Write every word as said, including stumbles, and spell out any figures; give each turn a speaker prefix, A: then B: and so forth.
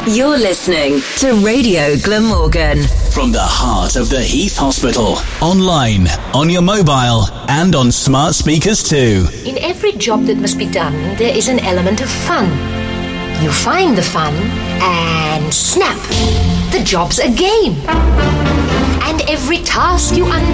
A: You're listening to Radio Glamorgan.
B: From the heart of the Heath Hospital. Online, on your mobile, and on smart speakers too.
C: In every job that must be done, there is an element of fun. You find the fun, and snap! The job's a game. And every task you undertake